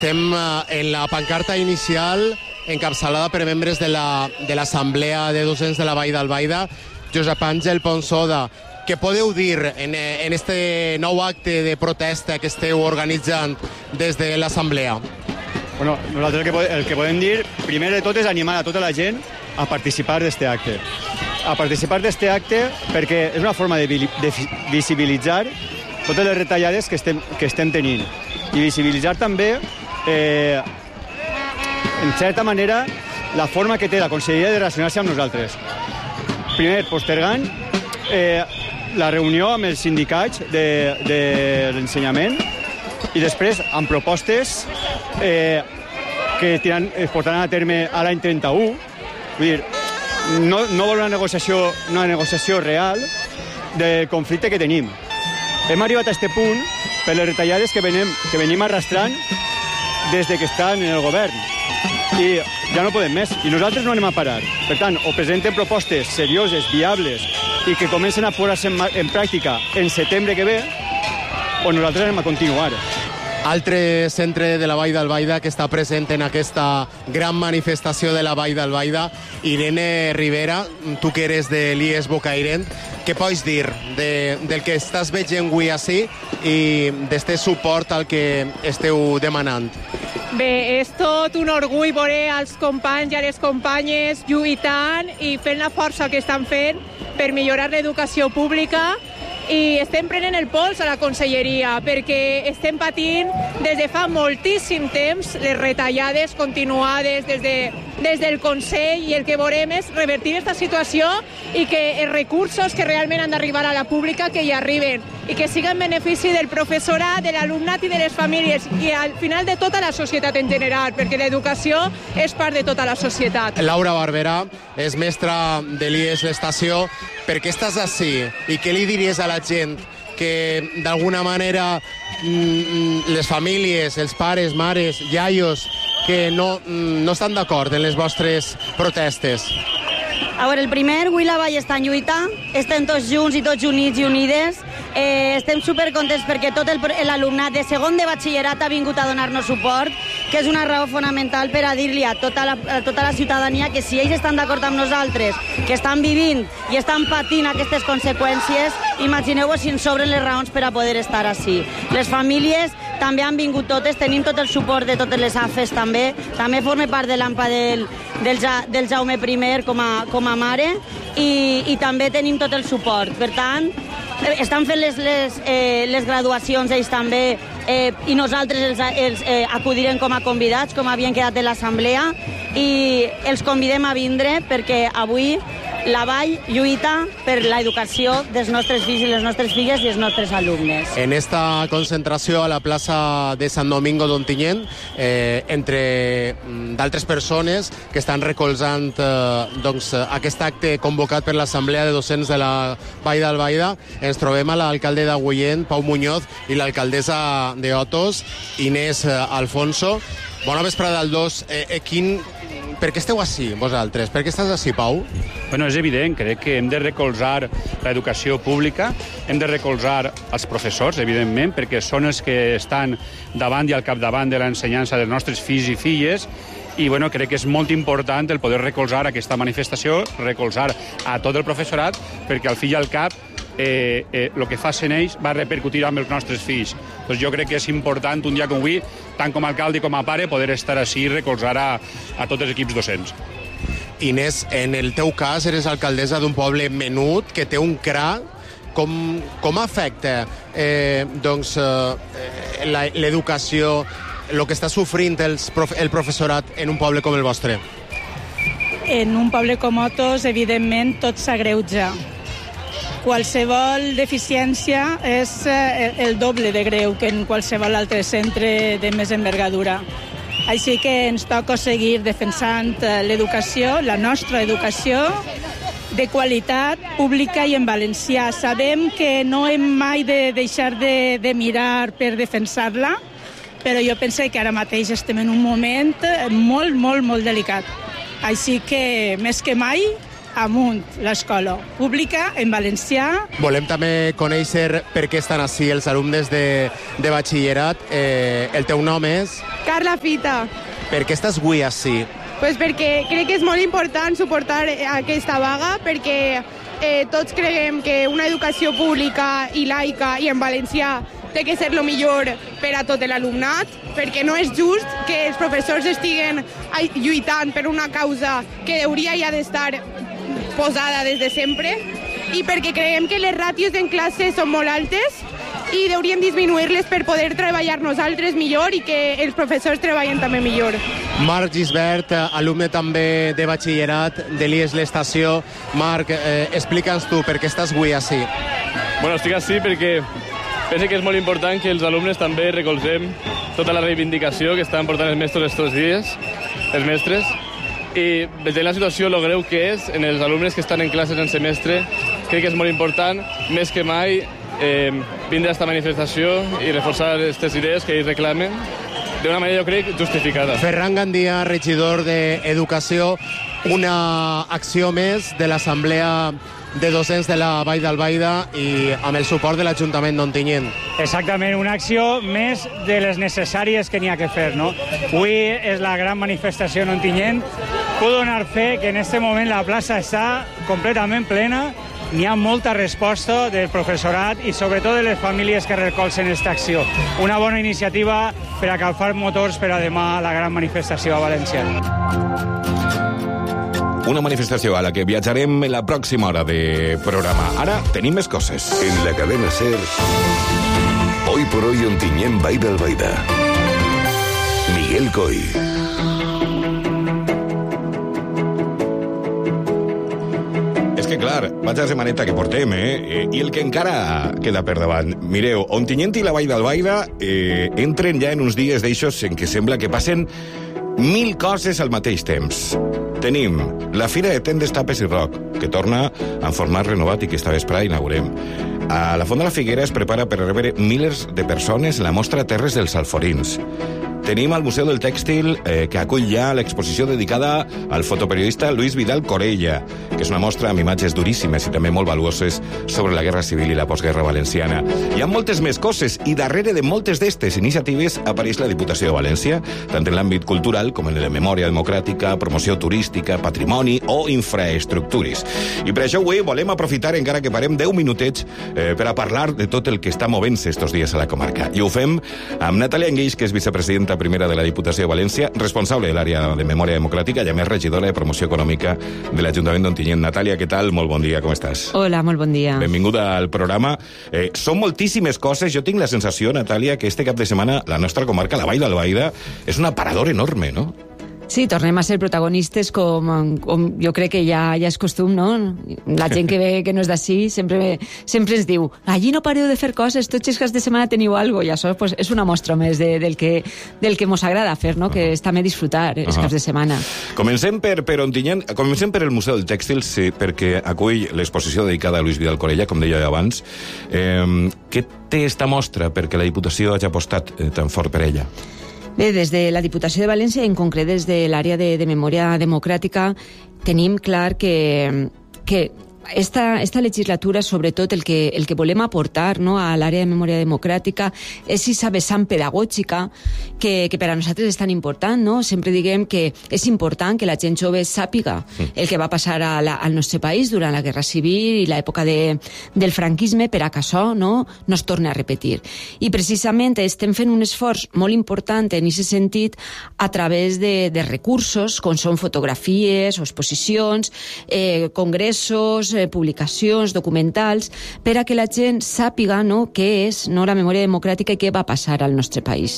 Estem en la pancarta inicial encapçalada per membres de l'Assemblea de Docents de la Vall d'Albaida. Josep Àngel Ponsoda, què podeu dir en este nou acte de protesta que esteu organitzant des de l'Assemblea? Bueno, nosaltres el que podem dir, primer de tot, és animar a tota la gent a participar d'este acte. A participar d'este acte perquè és una forma de visibilitzar totes les retallades que estem tenint. I visibilitzar també, en certa manera, la forma que té la Conselleria de relacionar-se amb nosaltres. Primer, postergant la reunió amb els sindicats de l'ensenyament i després amb propostes que es portaran a terme a l'any 31. Vull dir, no vol una negociació real del conflicte que tenim. Hem arribat a aquest punt per les retallades que venim arrastrant des que estan en el govern. I ja no podem més. I nosaltres no anem a parar. Per tant, o presenten propostes serioses, viables, i que comencen a posar-se en pràctica en setembre que ve, o nosaltres anem a continuar. Altre centre de la Vall d'Albaida que està present en aquesta gran manifestació de la Vall d'Albaida, Irene Rivera, tu que eres de l'IES Bocairent, què pots dir del que estàs veient avui ací i d'este suport al que esteu demanant? Bé, és tot un orgull veure els companys i les companyes lluitant i fent la força que estan fent per millorar l'educació pública. I estem prenent el pols a la conselleria perquè estem patint des de fa moltíssim temps les retallades continuades des del Consell, i el que volem és revertir aquesta situació i que els recursos que realment han d'arribar a la pública que hi arriben i que siguin en benefici del professorat, de l'alumnat i de les famílies i al final de tota la societat en general, perquè l'educació és part de tota la societat. Laura Barberà és mestra de l'IES L'Estació. Per què estàs ací? I què li diries a la gent que d'alguna manera les famílies, els pares, mares, iaios, que no estan d'acord en les vostres protestes? A veure, el primer, avui la Vall està en lluita, estem tots junts i tots units i unides. Estem supercontents perquè tot l'alumnat de segon de batxillerat ha vingut a donar-nos suport, que és una raó fonamental per a dir-li a tota la ciutadania que si ells estan d'acord amb nosaltres, que estan vivint i estan patint aquestes conseqüències, imagineu-vos si ens sobren les raons per a poder estar així. Les famílies també han vingut totes, tenim tot el suport de totes les AFES també forma part de l'AMPA del Jaume I com a mare i també tenim tot el suport. Per tant, estan fent les graduacions ells també i nosaltres els acudirem com a convidats, com havien quedat de l'assemblea, i els convidem a vindre perquè avui la Vall lluita per l'educació dels nostres fills i les nostres filles i els nostres alumnes. En esta concentració a la plaça de Sant Domingo d'Ontinyent, entre d'altres persones que estan recolzant aquest acte convocat per l'Assemblea de Docents de la Vall d'Albaida, ens trobem a l'alcalde d'Agullent, Pau Muñoz, i l'alcaldessa d'Otos, Inés Alfonso. Bona vesprada als dos. Per què esteu ací, vosaltres? Per què estàs ací, Pau? Bueno, és evident, crec que hem de recolzar l'educació pública, hem de recolzar els professors, evidentment, perquè són els que estan davant i al capdavant de l'ensenyança dels nostres fills i filles, i bueno, crec que és molt important el poder recolzar aquesta manifestació, recolzar a tot el professorat, perquè al fi i al cap el que facin ells va repercutir amb els nostres fills. Doncs jo crec que és important un dia com avui, tant com a alcalde com a pare, poder estar així i recolzar a tots els equips docents. Inés, en el teu cas eres alcaldessa d'un poble menut que té un CRA. Com afecta l'educació, el que està sofrint el professorat en un poble com el vostre? En un poble com Otos, evidentment, tot s'agreuja. Qualsevol deficiència és el doble de greu que en qualsevol altre centre de més envergadura. Així que ens toca seguir defensant l'educació, la nostra educació, de qualitat pública i en valencià. Sabem que no hem mai de deixar de mirar per defensar-la, però jo penso que ara mateix estem en un moment molt, molt, molt delicat. Així que, més que mai, amunt, l'escola pública en valencià. Volem també conèixer per què estan així els alumnes de batxillerat. El teu nom és? Carla Fita. Per què estàs avui així? Pues perquè crec que és molt important suportar aquesta vaga, perquè tots creiem que una educació pública i laica i en valencià té que ser el millor per a tot l'alumnat, perquè no és just que els professors estiguen lluitant per una causa que hauria ja d'estar posada des de sempre, i perquè creiem que les ràtios en classe són molt altes i haurien disminuir-les per poder treballar nosaltres millor i que els professors treballen també millor. Marc Gisbert, alumne també de batxillerat de l'IES L'Estació. Marc, explica'ns tu per què estàs avui així. Bueno, estic així perquè penso que és molt important que els alumnes també recolzem tota la reivindicació que estan portant els mestres estos dies, els mestres, i veient la situació, lo greu que és en els alumnes que estan en classes en semestre, crec que és molt important, més que mai, vindre a esta manifestació i reforçar aquestes idees que ells reclamen d'una manera, jo crec, justificada. Ferran Gandia, regidor d'Educació, una acció més de l'Assemblea de Docents de la Vall d'Albaida i amb el suport de l'Ajuntament d'Ontinyent. Exactament, una acció més de les necessàries que n'hi ha que fer, no? Avui és la gran manifestació en Ontinyent. Puc donar fe que en aquest moment la plaça està completament plena. N'hi ha molta resposta del professorat i sobretot de les famílies que recolzen aquesta acció. Una bona iniciativa per a calfar motors per a demà la gran manifestació a València. Una manifestació a la que viatjarem en la pròxima hora de programa. Ara tenim més coses. En la cadena SER, Hoy por Hoy Ontinyent Vall d'Albaida. Miguel Coy. Que clar, vaig a la setmaneta que portem, i el que encara queda per davant. Mireu, Ontinyent i la Vall d'Albaida entren ja en uns dies d'eixos en què sembla que passen 1000 coses al mateix temps. Tenim la Fira de Tendes, Tapes i Rock, que torna en format renovat i que esta vespre inaugurem. A la Font de la Figuera es prepara per rebre milers de persones la mostra Terres dels Alforins. Tenim al Museu del Tèxtil, que acull ja l'exposició dedicada al fotoperiodista Luis Vidal Corella, que és una mostra amb imatges duríssimes i també molt valuoses sobre la Guerra Civil i la postguerra valenciana. Hi ha moltes més coses, i darrere de moltes d'estes iniciatives apareix la Diputació de València, tant en l'àmbit cultural com en la memòria democràtica, promoció turística, patrimoni o infraestructures. I per això avui volem aprofitar, encara que parem 10 minutets, per a parlar de tot el que està movent-se estos dies a la comarca. I ho fem amb Natàlia Enguix, que és vicepresidenta primera de la Diputació de València, responsable de l'àrea de memòria democràtica i a més regidora de promoció econòmica de l'Ajuntament d'Ontinyent. Natàlia, què tal? Molt bon dia, com estàs? Hola, molt bon dia. Benvinguda al programa. Són moltíssimes coses. Jo tinc la sensació, Natàlia, que este cap de setmana la nostra comarca, la Vall d'Albaida, és un aparador enorme, no? Sí, tornem a ser protagonistes com jo crec que ja és costum, no? La gent que ve, que no és d'ací, sempre ens diu, allí no pareu de fer coses, tots els caps de setmana teniu alguna cosa, i això pues, és una mostra més del que mos agrada fer, no? Que és també disfrutar els caps de setmana. Comencem per Ontinyent, comencem per el Museu del Tèxtil, sí, perquè acull l'exposició dedicada a Luis Vidal Corella, com deia abans. Què té esta mostra perquè la Diputació hagi apostat tan fort per ella? Bé, des de la Diputació de València, en concret des de l'àrea de memòria democràtica, tenim clar que esta legislatura, sobretot, el que volem aportar, no, a l'àrea de memòria democràtica és aquesta vessant pedagògica que per a nosaltres és tan important, no? Sempre diguem que és important que la gent jove sàpiga el que va passar al nostre país durant la Guerra Civil i l'època del franquisme, per a que això no es torni a repetir. I precisament estem fent un esforç molt important en aquest sentit a través de recursos com són fotografies o exposicions, congressos, publicacions, documentals, per a que la gent sàpiga, no, què és, no, la memòria democràtica i què va passar al nostre país.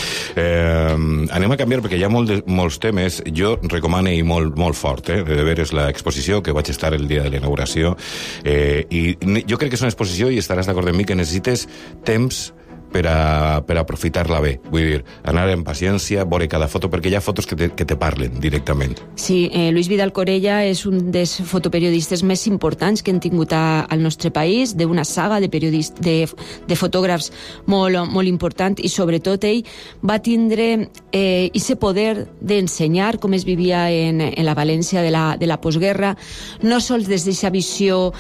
Anem a canviar perquè hi ha molts temes. Jo recomano i molt fort, de veres l'exposició, que vaig estar el dia de la inauguració, i jo crec que és una exposició, i estaràs d'acord amb mi, que necessites temps per aprofitar-la bé. Vull dir, anar amb paciència, veure cada foto, perquè hi ha fotos que te parlen directament. Sí, Luis Vidal Corella és un dels fotoperiodistes més importants que hem tingut al nostre país, d'una saga de fotògrafs molt important, i sobretot ell va tindre ese poder d'ensenyar com es vivia en la València de la postguerra, no sols des d'aquesta visió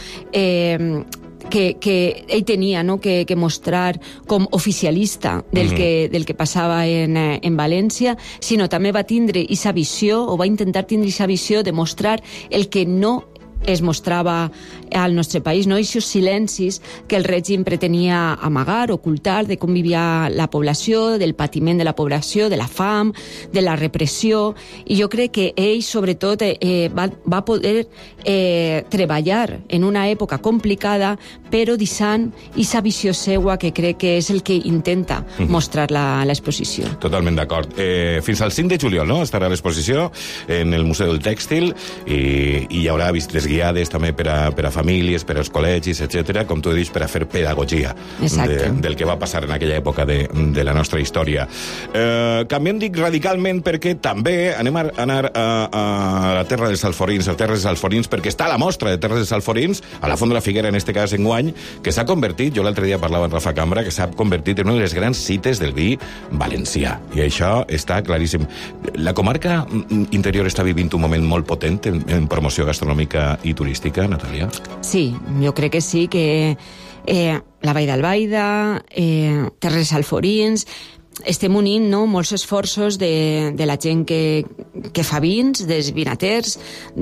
que ell tenia, no?, que mostrar com oficialista del que passava en València, sinó també va tindre aquesta visió, o va intentar tindre aquesta visió de mostrar el que no es mostrava al nostre país, no? Aquests silencis que el règim pretenia amagar, ocultar, de com vivia la població, del patiment de la població, de la fam, de la repressió, i jo crec que ell, sobretot, va poder treballar en una època complicada, però deixant aquesta visió seua que crec que és el que intenta mostrar l'exposició. Totalment d'acord. Fins al 5 de juliol, no?, estarà l'exposició en el Museu del Tèxtil, i hi haurà visites guiades també per a famílies, per als col·legis, etc., com tu dius, per a fer pedagogia del que va passar en aquella època de la nostra història. Canviem, dic, radicalment, perquè també anem a anar a la Terra dels Alforins, a Terres dels Alforins, perquè està la mostra de Terres dels Alforins, a la Font de la Figuera, en este cas, enguany, que s'ha convertit, jo l'altre dia parlava amb Rafa Cambra, que s'ha convertit en una de les grans cites del vi valencià, i això està claríssim. La comarca interior està vivint un moment molt potent en promoció gastronòmica i turística, Natàlia? Sí, jo crec que sí, que la Vall d'Albaida, Terres Alforins, estem unint, no?, molts esforços de la gent que fa vins, dels vinaters,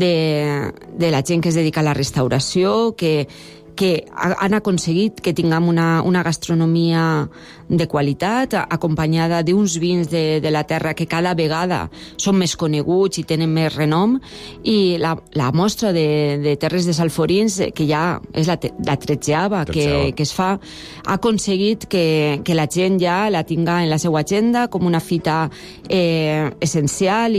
de la gent que es dedica a la restauració, que han aconseguit que tinguem una gastronomia de qualitat, acompanyada d'uns vins de la terra que cada vegada són més coneguts i tenen més renom, i la mostra de Terres dels Alforins, que ja és la 13ª que es fa, ha aconseguit que la gent ja la tinga en la seva agenda com una fita essencial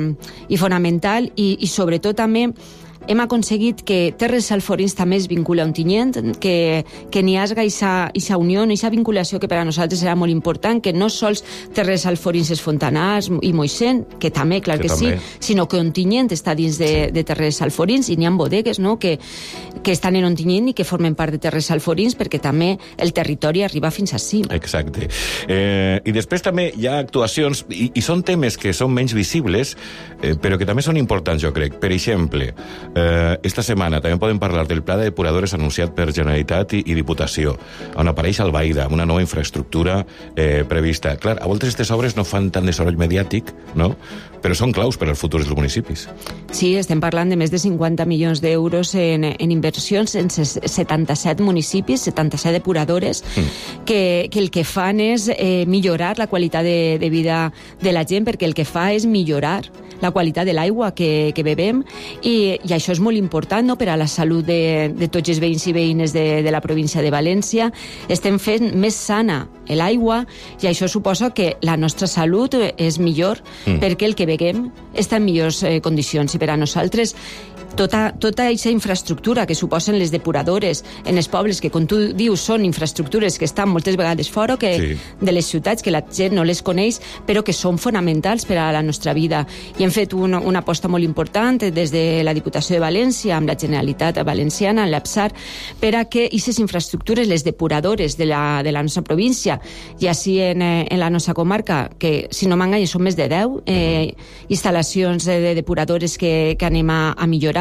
i fonamental, i sobretot també hem aconseguit que Terres Alforins també es vincula a Ontinyent, que n'hi hagi aquesta unió, aquesta vinculació que per a nosaltres era molt important, que no sols Terres Alforins és Fontanars i Moixent, que també, clar que sí, sinó que Ontinyent està dins de Terres Alforins, i n'hi ha bodegues, no?, que estan en Ontinyent i que formen part de Terres Alforins, perquè també el territori arriba fins ací. Exacte. I després també hi ha actuacions, i són temes que són menys visibles, però que també són importants, jo crec. Per exemple, esta setmana també podem parlar del pla de depuradores anunciat per Generalitat i Diputació, on apareix Albaida, una nova infraestructura prevista. Clar, a voltes aquestes obres no fan tant de soroll mediàtic, no?, però són claus per al futur dels municipis. Sí, estem parlant de més de 50 milions d'euros en inversions en 77 municipis, 77 depuradores, que el que fan és millorar la qualitat de vida de la gent, perquè el que fa és millorar la qualitat de l'aigua que bebem, i això és molt important, no?, per a la salut de tots els veïns i veïnes de la província de València. Estem fent més sana l'aigua, i això suposa que la nostra salut és millor, perquè el que beguem està en millors condicions, i per a nosaltres tota aquesta infraestructura que suposen les depuradores en els pobles, que, com tu dius, són infraestructures que estan moltes vegades fora de les ciutats, que la gent no les coneix, però que són fonamentals per a la nostra vida. I hem fet una aposta molt important des de la Diputació de València, amb la Generalitat Valenciana, en l'APSAR, per a que aquestes infraestructures, les depuradores de la nostra província, i així en la nostra comarca, que, si no m'engany, són més de 10 instal·lacions de depuradores que anem a millorar,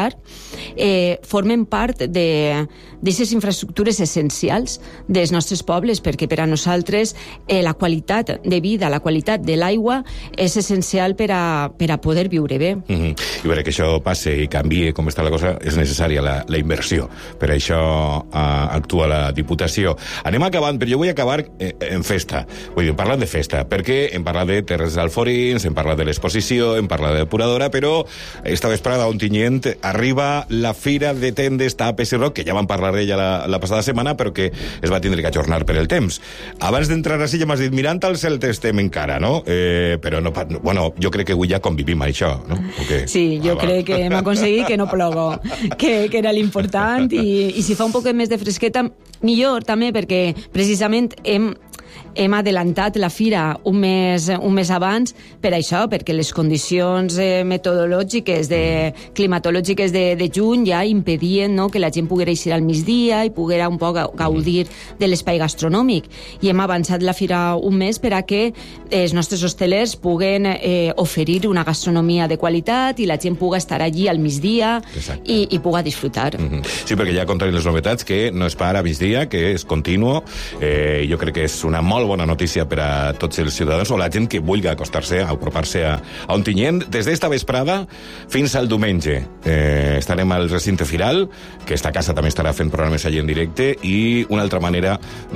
formen part d'aquestes infraestructures essencials dels nostres pobles, perquè per a nosaltres la qualitat de vida, la qualitat de l'aigua és essencial per a poder viure bé. I perquè això passe i canvie com està la cosa, és necessària la inversió. Per això actua la Diputació. Anem acabant, però jo vull acabar en festa. Vull dir, parlant de festa, perquè hem parlat de Terres Alforins, hem parlat de l'exposició, hem parlat de depuradora, però esta vesprada a Ontinyent arriba la Fira de Tendes, Tapes i Roc, que ja vam parlar d'ella la passada setmana, però que es va tindre que ajornar per el temps. Abans d'entrar així ja m'has dit, mirant el cel estem encara, no? Però no, bueno, jo crec que avui ja convivim a això, no? Sí, jo crec que hem aconseguit que no plogo, que era l'important, i si fa un poc més de fresqueta, millor també, perquè precisament hem hem adelantat la fira un mes abans per això, perquè les condicions metodològiques, climatològiques de juny ja impedien, no, que la gent poguera eixir al migdia i poguera un poc gaudir de l'espai gastronòmic. I hem avançat la fira un mes per a que els nostres hostelers puguen oferir una gastronomia de qualitat i la gent pugui estar allí al migdia i pugui disfrutar. Sí, perquè ja contaré les novetats, que no és per a migdia, que és continuo. Jo crec que és una molt bona notícia per a tots els ciutadans o la gent que vulgui acostar-se, apropar-se a Ontinyent. Des d'esta vesprada fins al diumenge estarem al recinte firal, que esta casa també estarà fent programes allí en directe, i una altra manera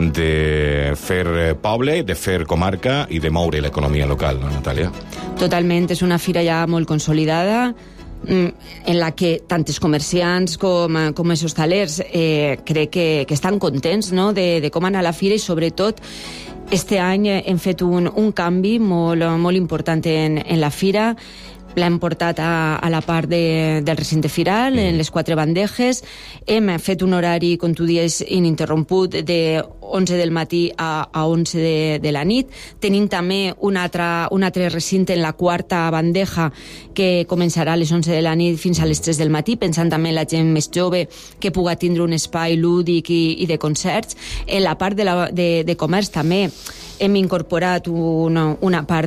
de fer poble, de fer comarca i de moure l'economia local, no, Natàlia? Totalment, és una fira ja molt consolidada, en la que tant els comerciants com els hostalers crec que estan contents, no, de com anar a la fira, i sobretot este any hem fet un canvi molt important en la fira. L'hem portat a la part del recinte firal, en les 4 bandejes. Hem fet un horari, com tu dius, ininterromput, de 11 del matí a 11 de la nit. Tenim també un altre recinte en la 4a bandeja que començarà a les 11 de la nit fins a les 3 del matí, pensant també en la gent més jove que pugui tindre un espai lúdic i de concerts. En la part de comerç també hem incorporat una part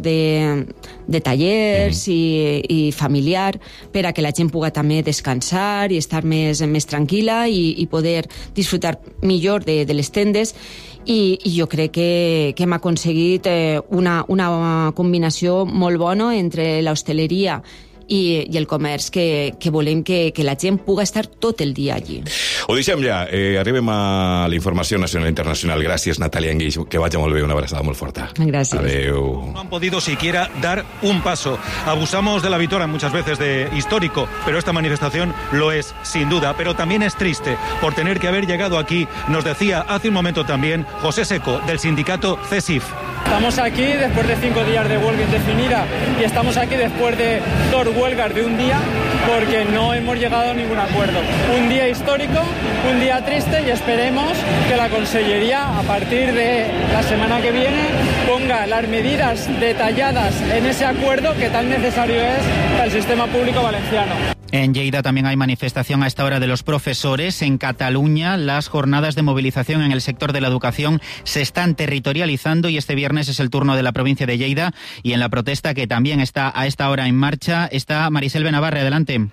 de tallers i familiar per a que la gent pugui també descansar i estar més tranquil·la i poder disfrutar millor de les tendes. I jo crec que hem aconseguit una combinació molt bona entre l'hostaleria i el comerç, que volem que la gent pugui estar tot el dia allí. Ho deixem ja. Arribem a la informació nacional i internacional. Gràcies, Natàlia Enguix. Que vagi molt bé. Una abraçada molt forta. Gràcies. Adeu. No han podido siquiera dar un paso. Abusamos de la victoria muchas veces de histórico, pero esta manifestación lo es, sin duda. Pero también es triste por tener que haber llegado aquí, nos decía hace un momento también José Seco, del sindicato CESIF. Estamos aquí después de 5 días de huelga indefinida y estamos aquí después de 2 huelgas de un día porque no hemos llegado a ningún acuerdo. Un día histórico, un día triste, y esperemos que la Consellería, a partir de la semana que viene, ponga las medidas detalladas en ese acuerdo que tan necesario es para el sistema público valenciano. En Lleida también hay manifestación a esta hora de los profesores. En Cataluña, las jornadas de movilización en el sector de la educación se están territorializando y este viernes es el turno de la provincia de Lleida. Y en la protesta, que también está a esta hora en marcha, está Marisel Benavarre. Adelante.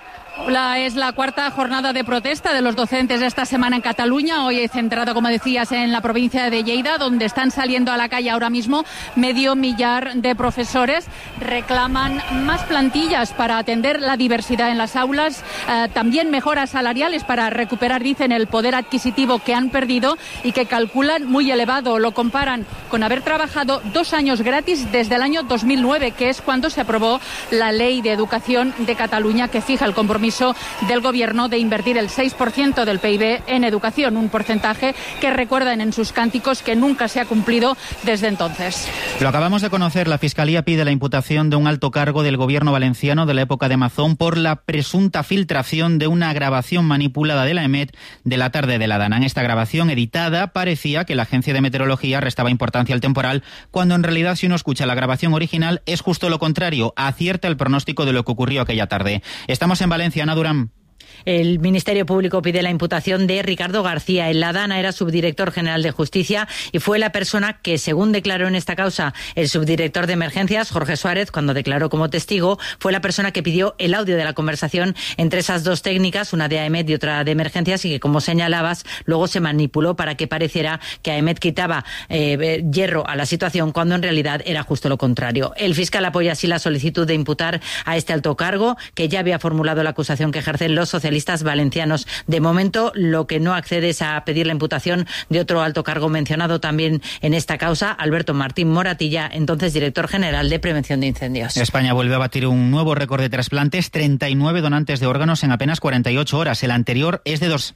Es la 4ª jornada de protesta de los docentes esta semana en Cataluña, hoy centrado, como decías, en la provincia de Lleida, donde están saliendo a la calle ahora mismo 500.000 de profesores. Reclaman más plantillas para atender la diversidad en las aulas, también mejoras salariales para recuperar, dicen, el poder adquisitivo que han perdido y que calculan muy elevado. Lo comparan con haber trabajado 2 años gratis desde el año 2009, que es cuando se aprobó la Ley de Educación de Cataluña, que fija el compromiso del Gobierno de invertir el 6% del PIB en educación, un porcentaje que recuerdan en sus cánticos que nunca se ha cumplido desde entonces. Lo acabamos de conocer. La Fiscalía pide la imputación de un alto cargo del Gobierno valenciano de la época de Mazón por la presunta filtración de una grabación manipulada de la EMET de la tarde de la Dana. En esta grabación editada parecía que la Agencia de Meteorología restaba importancia al temporal, cuando en realidad, si uno escucha la grabación original, es justo lo contrario. Acierta el pronóstico de lo que ocurrió aquella tarde. Estamos en Valencia. Ana Durán. El Ministerio Público pide la imputación de Ricardo García. En la Dana era subdirector general de Justicia y fue la persona que, según declaró en esta causa el subdirector de Emergencias, Jorge Suárez, cuando declaró como testigo, fue la persona que pidió el audio de la conversación entre esas 2 técnicas, una de AEMET y otra de Emergencias, y que, como señalabas, luego se manipuló para que pareciera que AEMET quitaba hierro a la situación, cuando en realidad era justo lo contrario. El fiscal apoya así la solicitud de imputar a este alto cargo, que ya había formulado la acusación que ejercen los socialistas valencianos. De momento, lo que no accede es a pedir la imputación de otro alto cargo mencionado también en esta causa, Alberto Martín Moratilla, entonces director general de Prevención de Incendios. España vuelve a batir un nuevo récord de trasplantes, 39 donantes de órganos en apenas 48 horas. El anterior es de 2.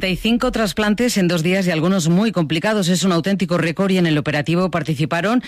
75 trasplantes en 2 días y algunos muy complicados. Es un auténtico récord y en el operativo participaron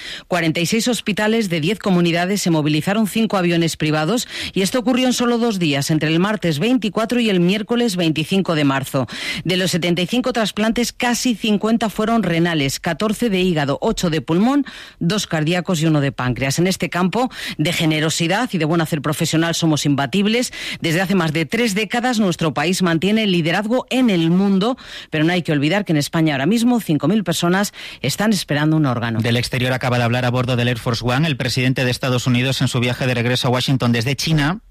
46 hospitales de 10 comunidades, se movilizaron 5 aviones privados y esto ocurrió en solo 2 días, entre el martes 24 24 y el miércoles 25 de marzo. De los 75 trasplantes, casi 50 fueron renales, 14 de hígado, 8 de pulmón, 2 cardíacos y 1 de páncreas. En este campo de generosidad y de buen hacer profesional somos imbatibles. Desde hace más de 3 décadas nuestro país mantiene el liderazgo en el mundo, pero no hay que olvidar que en España ahora mismo 5.000 personas están esperando un órgano. Del exterior acaba de hablar a bordo del Air Force One el presidente de Estados Unidos en su viaje de regreso a Washington desde China.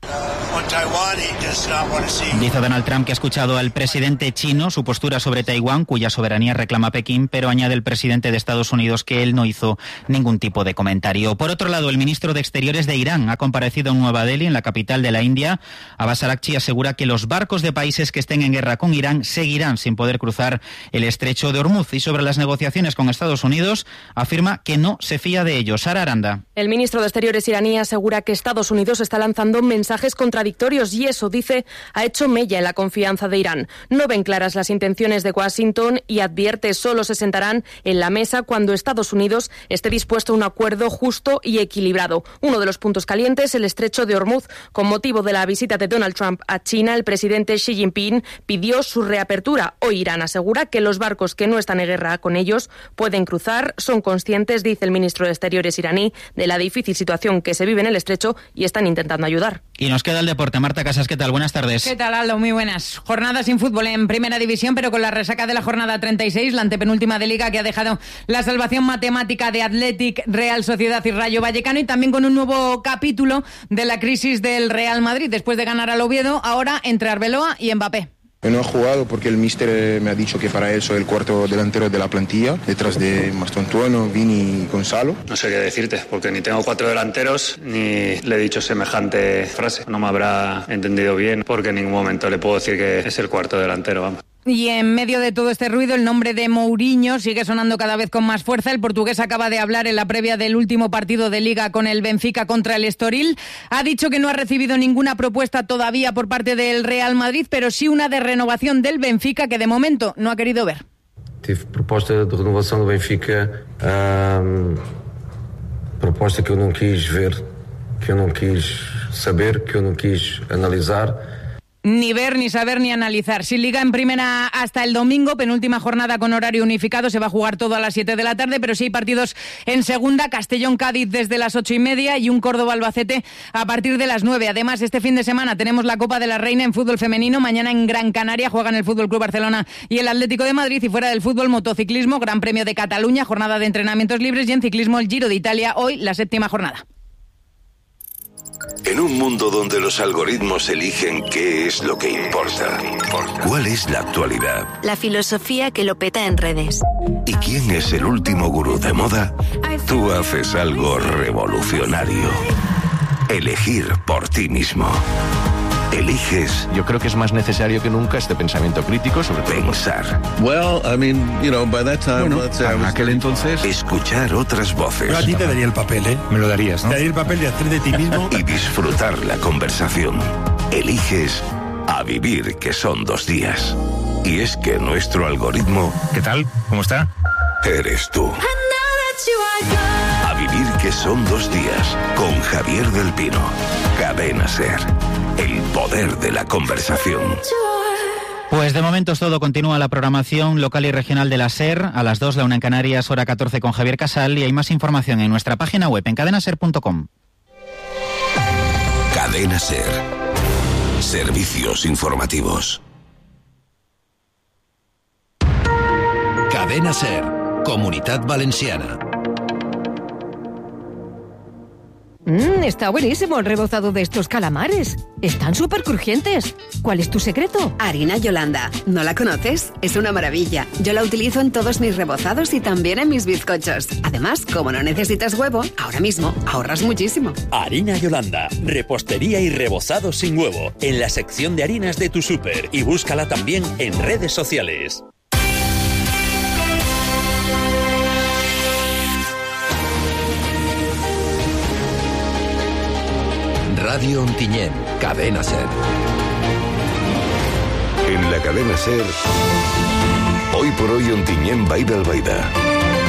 Dice Donald Trump que ha escuchado al presidente chino su postura sobre Taiwán, cuya soberanía reclama Pekín, pero añade el presidente de Estados Unidos que él no hizo ningún tipo de comentario. Por otro lado, el ministro de Exteriores de Irán ha comparecido en Nueva Delhi, en la capital de la India. Abbas Araghchi asegura que los barcos de países que estén en guerra con Irán seguirán sin poder cruzar el estrecho de Hormuz. Y sobre las negociaciones con Estados Unidos, afirma que no se fía de ellos. Sara Aranda. El ministro de Exteriores iraní asegura que Estados Unidos está lanzando mensajes contradictorios y eso, dice, ha hecho mella en la confianza de Irán. No ven claras las intenciones de Washington y advierte solo se sentarán en la mesa cuando Estados Unidos esté dispuesto a un acuerdo justo y equilibrado. Uno de los puntos calientes, el estrecho de Hormuz. Con motivo de la visita de Donald Trump a China, el presidente Xi Jinping pidió su reapertura. Hoy Irán asegura que los barcos que no están en guerra con ellos pueden cruzar. Son conscientes, dice el ministro de Exteriores iraní, de la difícil situación que se vive en el estrecho y están intentando ayudar. Y nos queda el deporte. Marta Casas, ¿qué tal? Buenas tardes. ¿Qué tal, Aldo? Muy buenas. Jornada sin fútbol en Primera División, pero con la resaca de la jornada 36, la antepenúltima de Liga, que ha dejado la salvación matemática de Athletic, Real Sociedad y Rayo Vallecano, y también con un nuevo capítulo de la crisis del Real Madrid. Después de ganar al Oviedo, ahora entre Arbeloa y Mbappé. No he jugado porque el míster me ha dicho que para él soy el cuarto delantero de la plantilla, detrás de Mastantuono, Vini y Gonzalo. No sé qué decirte, porque ni tengo 4 delanteros, ni le he dicho semejante frase. No me habrá entendido bien, porque en ningún momento le puedo decir que es el cuarto delantero, vamos. Y en medio de todo este ruido, el nombre de Mourinho sigue sonando cada vez con más fuerza. El portugués acaba de hablar en la previa del último partido de Liga con el Benfica contra el Estoril. Ha dicho que no ha recibido ninguna propuesta todavía por parte del Real Madrid, pero sí una de renovación del Benfica que de momento no ha querido ver. Tive proposta de renovación del Benfica, proposta que yo no quis ver, que yo no quis saber, que yo no quis analizar. Ni ver, ni saber, ni analizar. Sin Liga en Primera hasta el domingo, penúltima jornada con horario unificado, se va a jugar todo a las 7 de la tarde, pero sí hay partidos en Segunda, Castellón-Cádiz desde las 8:30 y un Córdoba-Albacete a partir de las 9. Además, este fin de semana tenemos la Copa de la Reina en fútbol femenino. Mañana en Gran Canaria juegan el Fútbol Club Barcelona y el Atlético de Madrid, y fuera del fútbol, motociclismo, Gran Premio de Cataluña, jornada de entrenamientos libres, y en ciclismo el Giro de Italia, hoy la 7ª jornada. En un mundo donde los algoritmos eligen qué es lo que importa, ¿cuál es la actualidad? La filosofía que lo peta en redes. ¿Y quién es el último gurú de moda? Tú haces algo revolucionario. Elegir por ti mismo. Eliges. Yo creo que es más necesario que nunca este pensamiento crítico sobre pensar. Well, I mean, you know, by that time, en aquel entonces, escuchar otras voces. Yo a ti te daría el papel, ¿eh? Me lo darías, ¿no? Te daría el papel de hacer de ti mismo y disfrutar la conversación. Eliges a vivir, que son 2 días. Y es que nuestro algoritmo... ¿Qué tal? ¿Cómo está? Eres tú. A vivir, que son 2 días. Con Javier del Pino. Cadena SER. El poder de la conversación. Pues de momento es todo. Continúa la programación local y regional de la SER. A las 2, la 1 en Canarias, hora 14 con Javier Casal. Y hay más información en nuestra página web en cadenaser.com. Cadena SER. Servicios informativos. Cadena SER. Comunitat Valenciana. Está buenísimo el rebozado de estos calamares. Están súper crujientes. ¿Cuál es tu secreto? Harina Yolanda. ¿No la conoces? Es una maravilla. Yo la utilizo en todos mis rebozados y también en mis bizcochos. Además, como no necesitas huevo, ahora mismo ahorras muchísimo. Harina Yolanda. Repostería y rebozado sin huevo. En la sección de harinas de tu súper. Y búscala también en redes sociales. Radio Ontinyent, Cadena SER. En la Cadena SER, hoy por hoy Ontinyent Baida Albaida.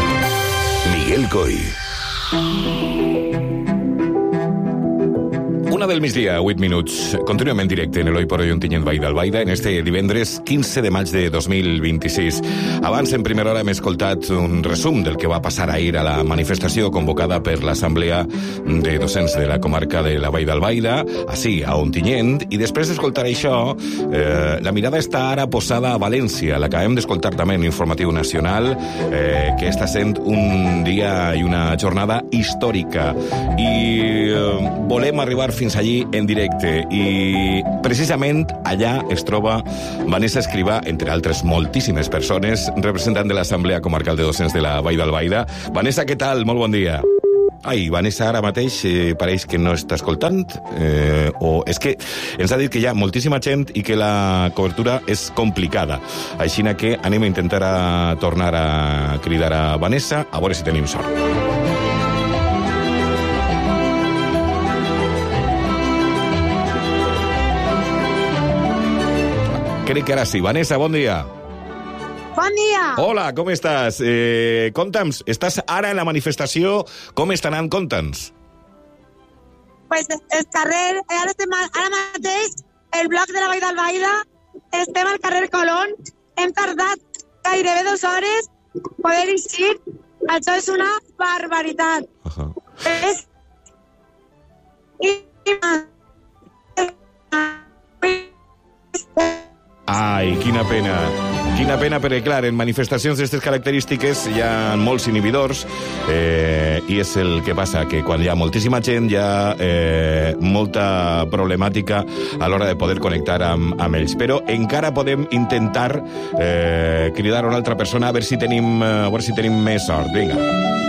Miguel Coy. 1 del migdia, 8 minuts. Continuem en directe en l'Oi por Hoy Ontinyent Vall d'Albaida en este divendres 15 de maig de 2026. Abans, en primera hora, hem escoltat un resum del que va passar ahir a la manifestació convocada per l'Assemblea de Docents de la comarca de la Vall d'Albaida, així, a Ontinyent, i després d'escoltar això, la mirada està ara posada a València. L'acabem d'escoltar també en l'informatiu nacional, que està sent un dia i una jornada històrica. I volem arribar fins allí en directe. I precisament allà es troba Vanessa Escrivà, entre altres moltíssimes persones, representant de l'Assemblea Comarcal de Docents de la Vall d'Albaida. Vanessa, què tal? Molt bon dia. Ai, Vanessa ara mateix pareix que no està escoltant, o és que ens ha dit que hi ha moltíssima gent i que la cobertura és complicada. Així que anem a intentar tornar a cridar a Vanessa, a veure si tenim sort. Crec que ara sí. Vanessa, bon dia. Bon dia. Hola, com estàs? Conta'ns, estàs ara en la manifestació, com està anant? Conta'ns. Pues el carrer, ara mateix, el bloc de la Vall d'Albaida, estem al carrer Colón, hem tardat gairebé 2 hores poder eixir, això és una barbaritat. És... Ai, quina pena. Quina pena, perquè, clar, en manifestacions d'aquestes característiques hi ha molts inhibidors, i és el que passa, que quan hi ha moltíssima gent hi ha molta problemàtica a l'hora de poder connectar amb ells. Però encara podem intentar cridar a una altra persona a veure si tenim més sort. Vinga.